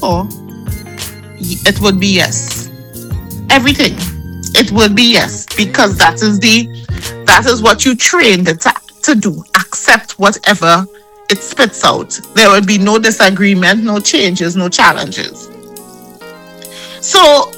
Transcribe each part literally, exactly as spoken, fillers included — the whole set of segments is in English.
for, y- it would be yes. Everything. It would be yes. Because that is the that is what you trained it to, to do. Accept whatever it spits out. There will be no disagreement, no changes, no challenges. So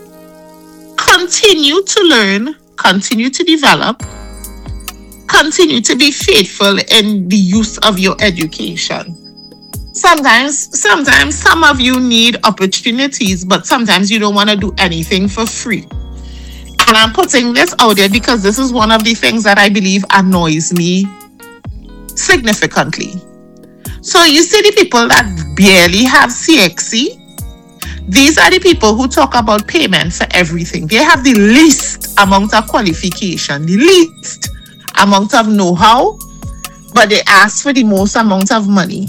continue to learn, continue to develop, continue to be faithful in the use of your education. Sometimes, sometimes some of you need opportunities, but sometimes you don't want to do anything for free. And I'm putting this out there because this is one of the things that I believe annoys me significantly. So you see the people that barely have C X E, these are the people who talk about payment for everything. They have the least amount of qualification, the least amount of know-how, but they ask for the most amount of money.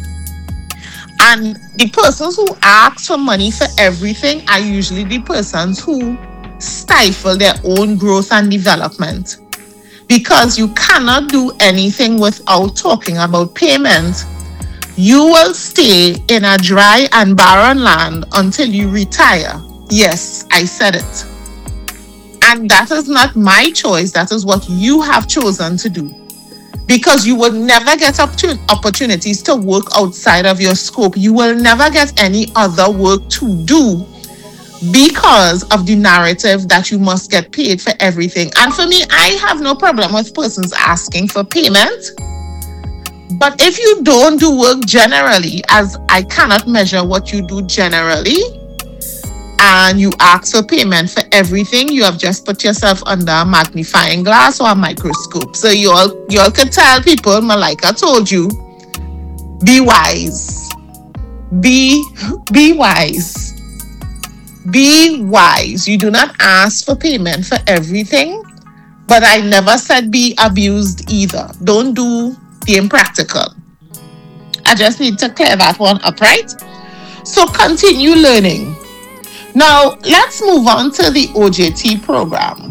And the persons who ask for money for everything are usually the persons who stifle their own growth and development. Because you cannot do anything without talking about payment. You will stay in a dry and barren land until you retire. Yes, I said it. And that is not my choice. That is what you have chosen to do. Because you will never get up to opportunities to work outside of your scope. You will never get any other work to do because of the narrative that you must get paid for everything. And for me, I have no problem with persons asking for payment. But if you don't do work generally, as I cannot measure what you do generally, and you ask for payment for everything, you have just put yourself under a magnifying glass or a microscope. So you all, you all could tell people, Malika told you, be wise. Be, be wise. Be wise. You do not ask for payment for everything, but I never said be abused either. Don't do the impractical. I just need to clear that one up, right? So continue learning. Now, let's move on to the O J T program.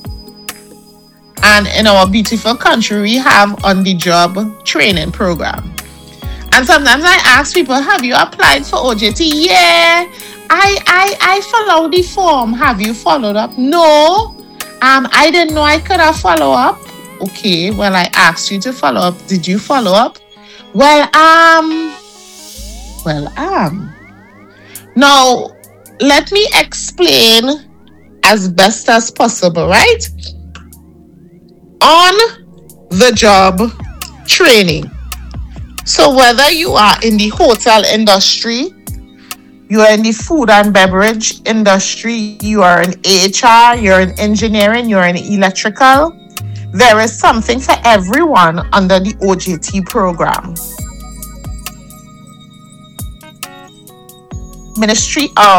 And in our beautiful country, we have on-the-job training program. And sometimes I ask people, have you applied for O J T? Yeah, I I I followed the form. Have you followed up? No. Um, I didn't know I could have followed up. Okay, well, I asked you to follow up. Did you follow up? Well, um, well, um. Now, let me explain as best as possible, right? On the job training. So whether you are in the hotel industry, you are in the food and beverage industry, you are in H R, you're in engineering, you're in electrical, there is something for everyone under the O J T program. Ministry of